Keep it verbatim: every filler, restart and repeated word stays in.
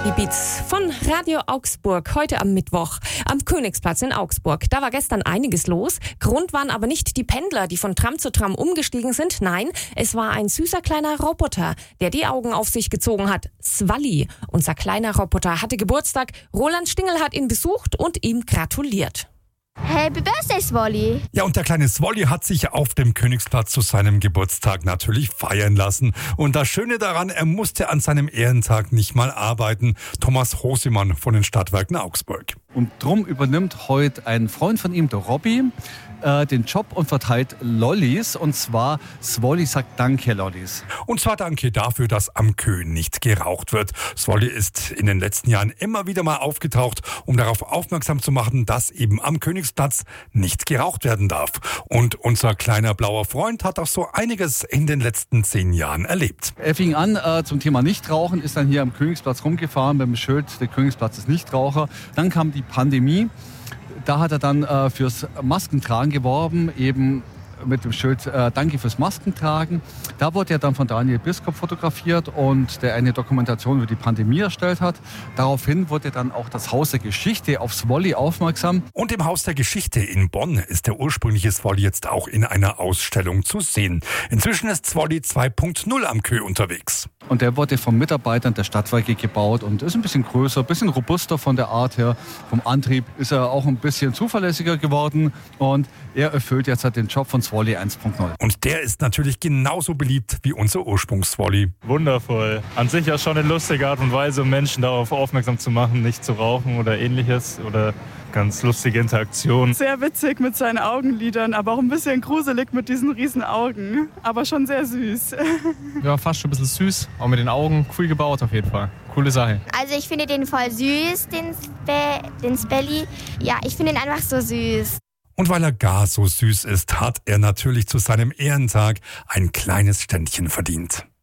Die Beats von Radio Augsburg heute am Mittwoch am Königsplatz in Augsburg. Da war gestern einiges los. Grund waren aber nicht die Pendler, die von Tram zu Tram umgestiegen sind. Nein, es war ein süßer kleiner Roboter, der die Augen auf sich gezogen hat. Swally, unser kleiner Roboter, hatte Geburtstag. Roland Stingel hat ihn besucht und ihm gratuliert. Happy Birthday, Swally! Ja, und der kleine Swally hat sich auf dem Königsplatz zu seinem Geburtstag natürlich feiern lassen. Und das Schöne daran, er musste an seinem Ehrentag nicht mal arbeiten. Thomas Hosemann von den Stadtwerken Augsburg. Und drum übernimmt heute ein Freund von ihm, der Robby, äh, den Job und verteilt Lollis. Und zwar, Swally sagt Danke, Lollis. Und zwar danke dafür, dass am Kö nicht geraucht wird. Swally ist in den letzten Jahren immer wieder mal aufgetaucht, um darauf aufmerksam zu machen, dass eben am Königsplatz nicht geraucht werden darf. Und unser kleiner blauer Freund hat auch so einiges in den letzten zehn Jahren erlebt. Er fing an äh, zum Thema Nichtrauchen, ist dann hier am Königsplatz rumgefahren mit dem Schild, der Königsplatz ist Nichtraucher. Dann kam die Pandemie. Da hat er dann äh, fürs Maskentragen geworben, eben mit dem Schild äh, Danke fürs Maskentragen. Da wurde er dann von Daniel Biskup fotografiert und der eine Dokumentation über die Pandemie erstellt hat. Daraufhin wurde dann auch das Haus der Geschichte auf Swally aufmerksam. Und im Haus der Geschichte in Bonn ist der ursprüngliche Swally jetzt auch in einer Ausstellung zu sehen. Inzwischen ist Swally zwei Punkt null am Kö unterwegs. Und der wurde von Mitarbeitern der Stadtwerke gebaut und ist ein bisschen größer, ein bisschen robuster von der Art her. Vom Antrieb ist er auch ein bisschen zuverlässiger geworden und er erfüllt jetzt halt den Job von Swally eins Punkt null. Und der ist natürlich genauso beliebt wie unser Ursprungs-Swally. Wundervoll. An sich ja schon eine lustige Art und Weise, um Menschen darauf aufmerksam zu machen, nicht zu rauchen oder ähnliches. Oder ganz lustige Interaktion. Sehr witzig mit seinen Augenlidern, aber auch ein bisschen gruselig mit diesen riesen Augen. Aber schon sehr süß. Ja, fast schon ein bisschen süß. Auch mit den Augen. Cool gebaut auf jeden Fall. Coole Sache. Also ich finde den voll süß, den, Spe- den Spelly. Ja, ich finde ihn einfach so süß. Und weil er gar so süß ist, hat er natürlich zu seinem Ehrentag ein kleines Ständchen verdient.